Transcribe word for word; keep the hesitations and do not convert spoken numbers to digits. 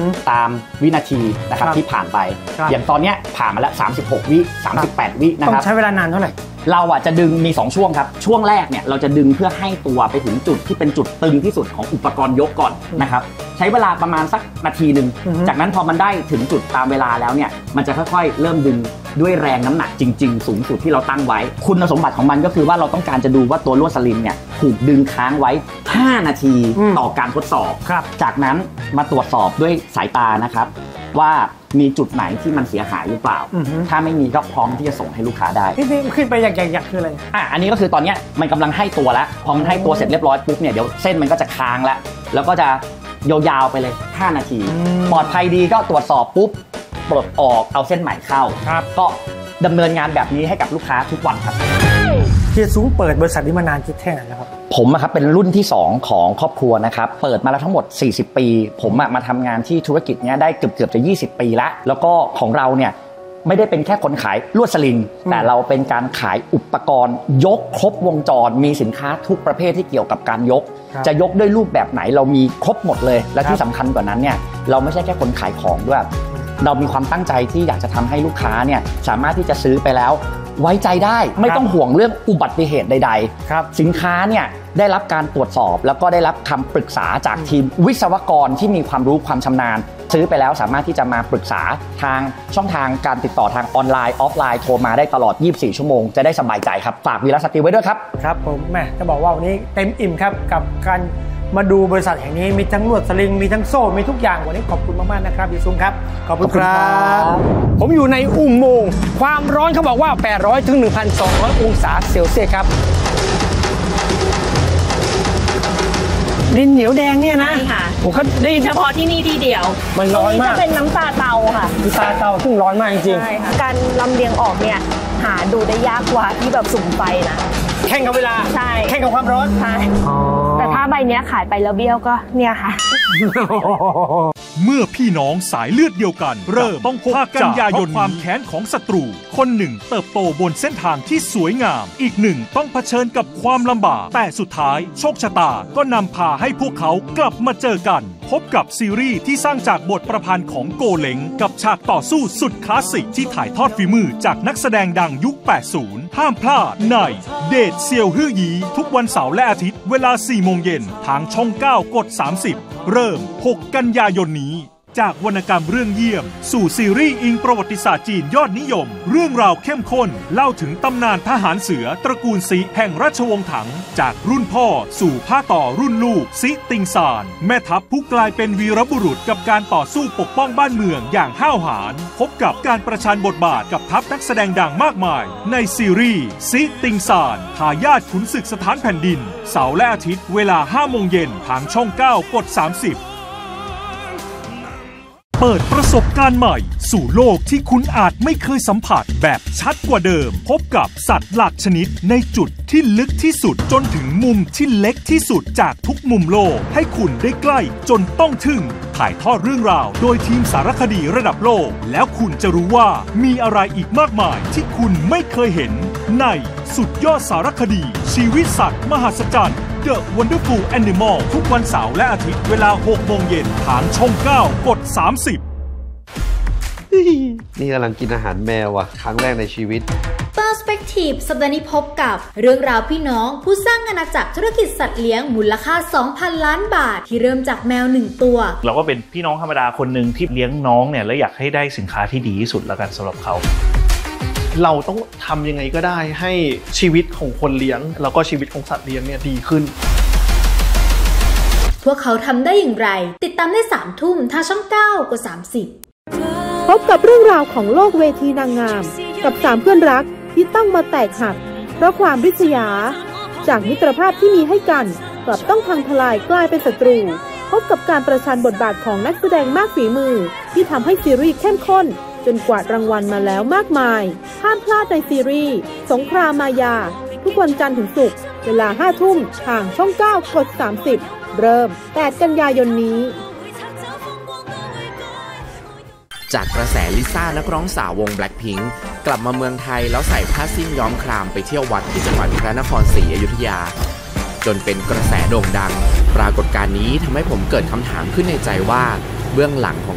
ตามวินาทีนะครับที่ผ่านไปอย่างตอนนี้ผ่านมาแล้วสามสิบหกวิสามสิบแปดวินะครับต้องใช้เวลานานเท่าไหร่เราอ่ะจะดึงมีสองช่วงครับช่วงแรกเนี่ยเราจะดึงเพื่อให้ตัวไปถึงจุดที่เป็นจุดตึงที่สุดของอุปกรณ์ยกก่อนนะครับใช้เวลาประมาณสักนาทีนึงจากนั้นพอมันได้ถึงจุดตามเวลาแล้วเนี่ยมันจะค่อยๆเริ่มดึงด้วยแรงน้ำหนักจริงๆสูงสุดที่เราตั้งไว้คุณสมบัติของมันก็คือว่าเราต้องการจะดูว่าตัวลวดสลิงเนี่ยถูกดึงค้างไว้ห้านาทีต่อการทดสอบจากนั้นมาตรวจสอบด้วยสายตานะครับว่ามีจุดไหนที่มันเสียหายหรือเปล่าถ้าไม่มีก็พร้อมที่จะส่งให้ลูกค้าได้ที่ขึ้นไปอย่างๆๆคืออะไรอ่ะอันนี้ก็คือตอนนี้มันกำลังให้ตัวแล้วพอมันให้ตัวเสร็จเรียบร้อยปุ๊บเนี่ยเดี๋ยวเส้นมันก็จะค้างแล้วแล้วก็จะยาวๆไปเลยห้านาทีปลอดภัยดีก็ตรวจสอบปุ๊บปลดออกเอาเส้นใหม่เข้าก็ดำเนินงานแบบนี้ให้กับลูกค้าทุกวันครับเฮียซุ้งเปิดบริษัทนี้มานานแค่ไหนแล้วครับผมครับเป็นรุ่นที่สองของครอบครัวนะครับเปิดมาแล้วทั้งหมดสี่สิบปีผมมาทำงานที่ธุรกิจนี้ได้เกือบๆจะยี่สิบปีแล้วแล้วก็ของเราเนี่ยไม่ได้เป็นแค่คนขายลวดสลิงแต่เราเป็นการขายอุปกรณ์ยกครบวงจรมีสินค้าทุกประเภทที่เกี่ยวกับการยกจะยกด้วยรูปแบบไหนเรามีครบหมดเลยและที่สำคัญกว่านั้นเนี่ยเราไม่ใช่แค่คนขายของด้วยเรามีความตั้งใจที่อยากจะทำให้ลูกค้าเนี่ยสามารถที่จะซื้อไปแล้วไว้ใจได้ไม่ต้องห่วงเรื่องอุบัติเหตุใดๆสินค้าเนี่ยได้รับการตรวจสอบแล้วก็ได้รับคำปรึกษาจากทีมวิศวกรที่มีความรู้ความชำนาญซื้อไปแล้วสามารถที่จะมาปรึกษาทางช่องทางการติดต่อทางออนไลน์ออฟไลน์โทรมาได้ตลอดยี่สิบสี่ชั่วโมงจะได้สบายใจครับฝากวีระสตีลไว้ด้วยครับครับผมแม่จะบอกว่าวันนี้เต็มอิ่มครับกับการมาดูบริษัทแห่งนี้มีทั้งลวดสลิงมีทั้งโซ่มีทุกอย่างวันนี้ขอบคุณมากๆนะครับพี่ซุ้งครับขอบคุณครับผมอยู่ในอุโมงค์ความร้อนเขาบอกว่าแปดร้อยถึง หนึ่งพันสองร้อย องศาเซลเซียสครับดินเหนียวแดงเนี่ยนะใช่ค่ะผมก็ได้เฉพาะที่นี่ที่เดียวมันร้อนมากจะเป็นน้ำตาเตาค่ะน้ำตาเตาซึ่งร้อนมากจริงๆใช่ค่ะการลำเลียงออกเนี่ยหาดูได้ยากกว่าที่แบบสุ่มไฟนะแข่งกับเวลาใช่แข่งกับความร้อนใช่แต่ถ้าใบเนี้ยขายไปแล้วเบี้ยวก็เนี่ยค่ะเมื่อพี่น้องสายเลือดเดียวกันเริ่มต้องพกกันยายนความแค้นของศัตรูคนหนึ่งเติบโตบนเส้นทางที่สวยงามอีกหนึ่งต้องเผชิญกับความลำบากแต่สุดท้ายโชคชะตาก็นำพาให้พวกเขากลับมาเจอกันพบกับซีรีส์ที่สร้างจากบทประพันธ์ของโกเล้งกับฉากต่อสู้สุดคลาสสิกที่ถ่ายทอดฝีมือจากนักแสดงดังยุคแปดสิบห้ามพลาดในเดทเซียวฮื่อยีทุกวันเสาร์และอาทิตย์เวลาสี่โมงเย็นทางช่องเก้ากดสามสิบเริ่มหกกันยายนนี้จากวรรณกรรมเรื่องเยี่ยมสู่ซีรีส์อิงประวัติศาสตร์จีนยอดนิยมเรื่องราวเข้มข้นเล่าถึงตำนานทหารเสือตระกูลซิแห่งราชวงศ์ถังจากรุ่นพ่อสู่ภาคต่อรุ่นลูกซิติงซานแม่ทัพผู้กลายเป็นวีรบุรุษกับการต่อสู้ปกป้องบ้านเมืองอย่างห้าวหาญพบกับการประชันบทบาทกับทัพนักแสดงดังมากมายในซีรีส์ซิติงซานทายาทขุนศึกสถานแผ่นดินเสาร์และอาทิตย์เวลาห้าโมงเย็นทางช่องเก้ากดสามสิบเปิดประสบการณ์ใหม่สู่โลกที่คุณอาจไม่เคยสัมผัสแบบชัดกว่าเดิมพบกับสัตว์หลากชนิดในจุดที่ลึกที่สุดจนถึงมุมที่เล็กที่สุดจากทุกมุมโลกให้คุณได้ใกล้จนต้องทึ่งถ่ายทอดเรื่องราวโดยทีมสารคดีระดับโลกแล้วคุณจะรู้ว่ามีอะไรอีกมากมายที่คุณไม่เคยเห็นในสุดยอดสารคดีชีวิตสัตว์มหัศจรรย์The Wonderful Animal ทุกวันเสาร์และอาทิตย์เวลาหกโมงเย็นทางช่องเก้ากดสามสิบนี่กำลังกินอาหารแมวอ่ะครั้งแรกในชีวิต Perspective สัปดาห์นี้พบกับเรื่องราวพี่น้องผู้สร้างอาณาจักรธุรกิจสัตว์เลี้ยงมูลค่า สองพัน ล้านบาทที่เริ่มจากแมวหนึ่งตัวเราก็เป็นพี่น้องธรรมดาคนหนึ่งที่เลี้ยงน้องเนี่ยและอยากให้ได้สินค้าที่ดีที่สุดแล้วกันสำหรับเขาเราต้องทำยังไงก็ได้ให้ชีวิตของคนเลี้ยงแล้วก็ชีวิตของสัตว์เลี้ยงเนี่ยดีขึ้นพวกเขาทำได้อย่างไรติดตามได้สามทุ่มทางช่องเก้ากดสามสิบพบกับเรื่องราวของโลกเวทีนางงามกับสามเพื่อนรักที่ต้องมาแตกหักเพราะความริษยาจากมิตรภาพที่มีให้กันกลับต้องพังทลายกลายเป็นศัตรูพบกับการประชันบทบาทของนักแสดงมากฝีมือที่ทำให้ซีรีส์เข้มข้นจนกวาดรางวัลมาแล้วมากมายห้ามพลาดในซีรีส์สงครามมายาทุกวันจันทร์ถึงศุกร์เวลาห้าทุ่มทางช่องเก้ากดสามสิบเริ่มแปดกันยายนนี้จากกระแสลิซ่านักร้องสาววง Blackpink กลับมาเมืองไทยแล้วใส่ผ้าสิ้นย้อมครามไปเที่ยววัดที่จังหวัดพระนครศรีอยุธยาจนเป็นกระแสโด่งดังปรากฏการณ์นี้ทำให้ผมเกิดคำถามขึ้นในใจว่าเบื้องหลังของ